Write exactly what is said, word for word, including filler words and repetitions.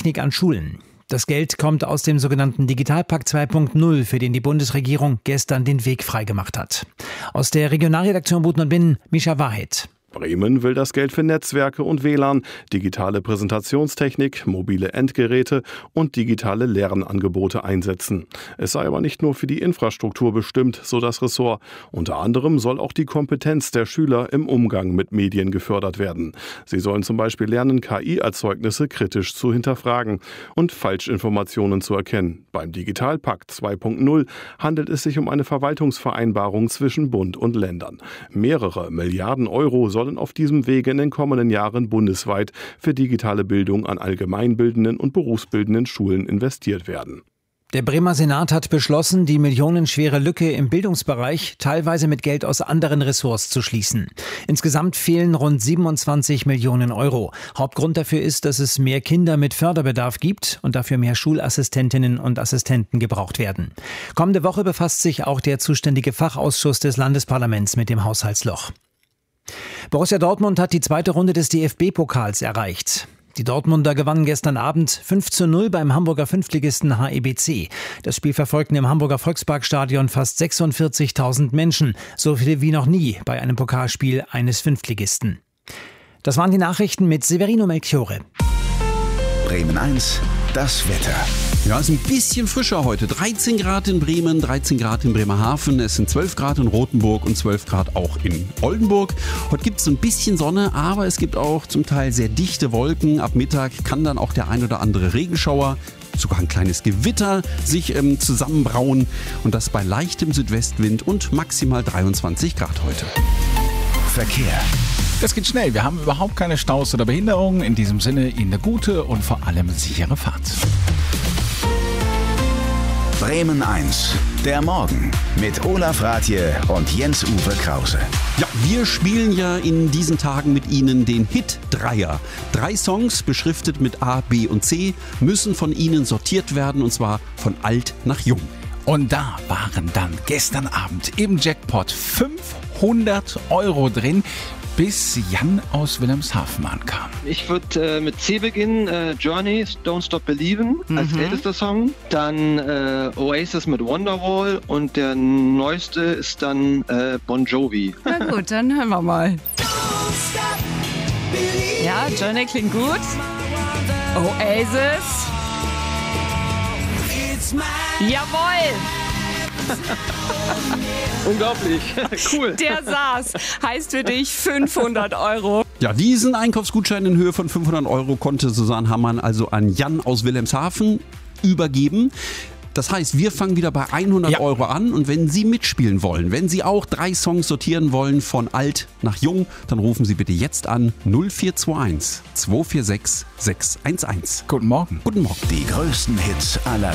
Technik an Schulen. Das Geld kommt aus dem sogenannten Digitalpakt zwei Punkt null, für den die Bundesregierung gestern den Weg freigemacht hat. Aus der Regionalredaktion Buten und Binnen, Mischa Wahed. Bremen will das Geld für Netzwerke und W L A N, digitale Präsentationstechnik, mobile Endgeräte und digitale Lernangebote einsetzen. Es sei aber nicht nur für die Infrastruktur bestimmt, so das Ressort. Unter anderem soll auch die Kompetenz der Schüler im Umgang mit Medien gefördert werden. Sie sollen zum Beispiel lernen, K I-Erzeugnisse kritisch zu hinterfragen und Falschinformationen zu erkennen. Beim Digitalpakt zwei Punkt null handelt es sich um eine Verwaltungsvereinbarung zwischen Bund und Ländern. Mehrere Milliarden Euro sollen auf diesem Wege in den kommenden Jahren bundesweit für digitale Bildung an allgemeinbildenden und berufsbildenden Schulen investiert werden. Der Bremer Senat hat beschlossen, die millionenschwere Lücke im Bildungsbereich teilweise mit Geld aus anderen Ressorts zu schließen. Insgesamt fehlen rund siebenundzwanzig Millionen Euro. Hauptgrund dafür ist, dass es mehr Kinder mit Förderbedarf gibt und dafür mehr Schulassistentinnen und Assistenten gebraucht werden. Kommende Woche befasst sich auch der zuständige Fachausschuss des Landesparlaments mit dem Haushaltsloch. Borussia Dortmund hat die zweite Runde des D F B-Pokals erreicht. Die Dortmunder gewannen gestern Abend fünf zu null beim Hamburger Fünftligisten H E B C. Das Spiel verfolgten im Hamburger Volksparkstadion fast sechsundvierzigtausend Menschen, so viele wie noch nie bei einem Pokalspiel eines Fünftligisten. Das waren die Nachrichten mit Severino Melchiore. Bremen eins, das Wetter. Ja, es ist ein bisschen frischer heute. dreizehn Grad in Bremen, dreizehn Grad in Bremerhaven. Es sind zwölf Grad in Rothenburg und zwölf Grad auch in Oldenburg. Heute gibt es ein bisschen Sonne, aber es gibt auch zum Teil sehr dichte Wolken. Ab Mittag kann dann auch der ein oder andere Regenschauer, sogar ein kleines Gewitter sich ähm, zusammenbrauen. Und das bei leichtem Südwestwind und maximal dreiundzwanzig Grad heute. Verkehr. Das geht schnell. Wir haben überhaupt keine Staus oder Behinderungen. In diesem Sinne Ihnen eine gute und vor allem sichere Fahrt. Bremen eins, der Morgen mit Olaf Rathje und Jens-Uwe Krause. Ja, wir spielen ja in diesen Tagen mit Ihnen den Hit-Dreier. Drei Songs, beschriftet mit A, B und C, müssen von Ihnen sortiert werden, und zwar von alt nach jung. Und da waren dann gestern Abend im Jackpot fünfhundert Euro drin, bis Jan aus Wilhelmshaven ankam. Ich würde äh, mit C beginnen, äh, Journey, Don't Stop Believin', mhm. als ältester Song. Dann äh, Oasis mit Wonderwall und der neueste ist dann äh, Bon Jovi. Na gut, dann hören wir mal. Ja, Journey klingt gut. Oasis. Jawohl! Unglaublich, cool. Der saß. Heißt für dich fünfhundert Euro. Ja, diesen Einkaufsgutschein in Höhe von fünfhundert Euro konnte Susanne Hammann also an Jan aus Wilhelmshaven übergeben. Das heißt, wir fangen wieder bei hundert ja. Euro an, und wenn Sie mitspielen wollen, wenn Sie auch drei Songs sortieren wollen von alt nach jung, dann rufen Sie bitte jetzt an null vier zwei eins, zwei vier sechs, sechs eins eins. Guten Morgen. Guten Morgen. Die größten Hits aller